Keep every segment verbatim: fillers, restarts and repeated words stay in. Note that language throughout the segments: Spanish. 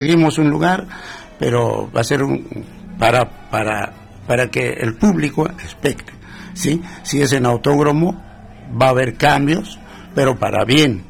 Conseguimos un lugar, pero va a ser un para para para que el público expecte, ¿sí? Si es en autódromo va a haber cambios, pero para bien.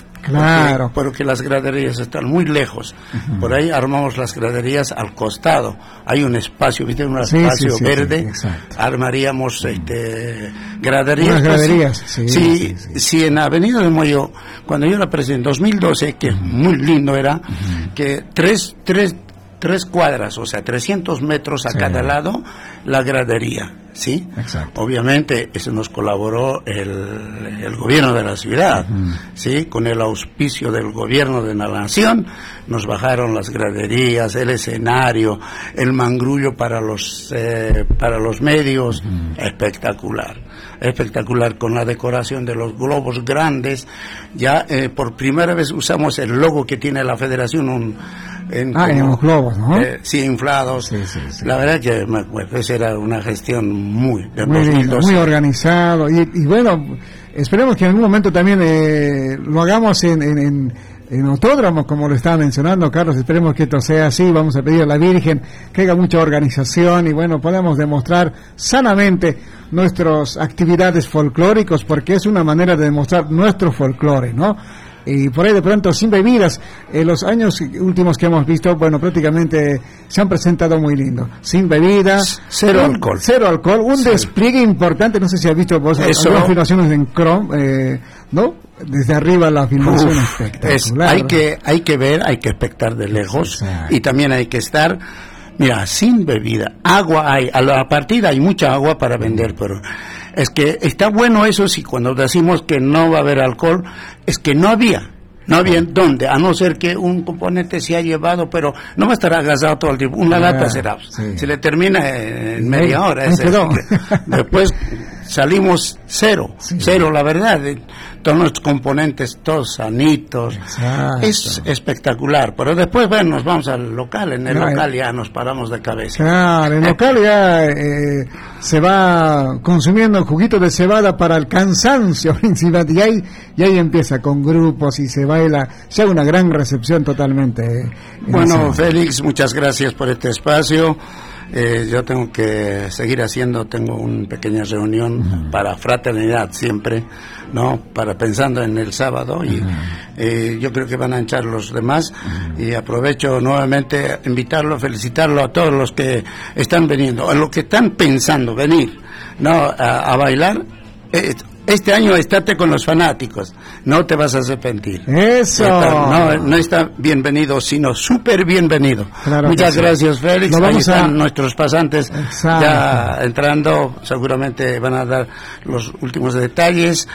Claro. Porque, porque las graderías están muy lejos. Uh-huh. Por ahí armamos las graderías al costado. Hay un espacio, ¿viste? Un sí, espacio sí, sí, verde. Sí, armaríamos este, graderías. Unas graderías, pues, sí, sí, sí, sí. Sí, en Avenida de Moyo, cuando yo era presidente, en dos mil doce, que uh-huh. muy lindo era, uh-huh. que tres, tres, tres cuadras, o sea, trescientos metros a sí. cada lado, la gradería. ¿Sí? Exacto. Obviamente eso nos colaboró el, el gobierno de la ciudad, uh-huh. ¿sí? Con el auspicio del gobierno de la nación nos bajaron las graderías, el escenario, el mangrullo para los eh, para los medios, uh-huh. espectacular, espectacular, con la decoración de los globos grandes. Ya eh, por primera vez usamos el logo que tiene la federación, un En, ah, como, en los globos, ¿no? Eh, sí, inflados. Sí, sí, sí. La verdad que me acuerdo, esa era una gestión muy de muy, dos mil doce. Muy organizado. Y, y bueno, esperemos que en algún momento también eh, lo hagamos en, en, en, en autódromo, como lo estaba mencionando Carlos. Esperemos que esto sea así. Vamos a pedir a la Virgen que haga mucha organización y bueno, podamos demostrar sanamente nuestras actividades folclóricas, porque es una manera de demostrar nuestro folclore, ¿no? Y por ahí de pronto sin bebidas, eh, los años últimos que hemos visto, bueno, prácticamente se han presentado muy lindo, sin bebidas, cero un, alcohol, cero alcohol, un sí. despliegue importante, no sé si has visto vos Eso. algunas filmaciones en Chrome, eh, ¿no? Desde arriba la filmación Uf, espectacular. Es, hay que hay que ver, hay que expectar de lejos. Exacto. Y también hay que estar, mira, sin bebida, agua hay, a la partida hay mucha agua para vender, pero es que está bueno eso, si cuando decimos que no va a haber alcohol, es que no había, no había en dónde, a no ser que un componente se ha llevado, pero no va a estar agasado todo el tiempo, una ah, lata será, sí. se le termina en media hora, Ay, ese, después salimos cero, sí. cero, la verdad, todos los componentes, todos sanitos, Exacto. es espectacular, pero después, bueno, nos vamos al local, en el no, local ya nos paramos de cabeza. Claro, en el local ya eh, se va consumiendo juguito de cebada para el cansancio principal, y ahí, y ahí empieza con grupos y se baila, se hace una gran recepción totalmente. Eh, bueno, Félix, muchas gracias por este espacio. Eh, yo tengo que seguir haciendo, tengo una pequeña reunión uh-huh. para fraternidad siempre, ¿no? Para pensando en el sábado y uh-huh. eh, yo creo que van a echar los demás uh-huh. y aprovecho nuevamente a invitarlo, felicitarlo a todos los que están veniendo, a los que están pensando venir, ¿no? A, a bailar. Eh, Este año estate con los fanáticos, no te vas a arrepentir. Eso. No, no está bienvenido, sino súper bienvenido. Claro. Muchas sí. gracias, Félix. Nos Ahí están a... nuestros pasantes Exacto. ya entrando, seguramente van a dar los últimos detalles.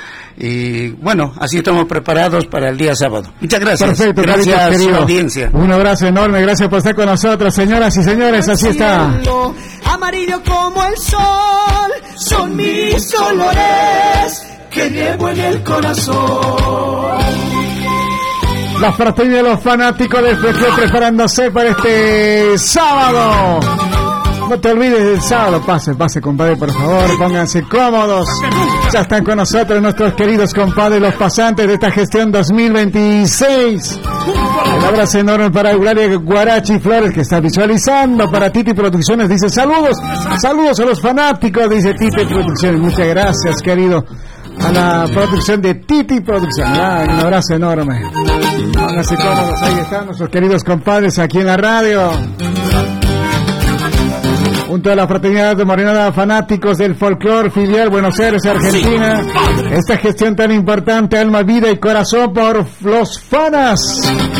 Y bueno, así estamos preparados para el día sábado. Muchas gracias. Perfecto, gracias a su audiencia. Un abrazo enorme, gracias por estar con nosotros, señoras y señores, así está. Amarillo como el sol, son mis olores que llevo en el corazón. La fraternidad de los fanáticos de Flexión preparándose para este sábado. No te olvides del sábado, pase, pase compadre, por favor, pónganse cómodos. Ya están con nosotros nuestros queridos compadres, los pasantes de esta gestión dos mil veintiséis. Un abrazo enorme para Eulalia Guarachi Flores, que está visualizando, para Titi Producciones, dice saludos, saludos a los fanáticos, dice Titi Producciones, muchas gracias querido, a la producción de Titi Producciones, ah, un abrazo enorme. Pónganse cómodos, ahí están nuestros queridos compadres aquí en la radio. Junto a la fraternidad de Morenada, fanáticos del folclor filial Buenos Aires, Argentina, esta gestión tan importante, alma, vida y corazón por los fanas.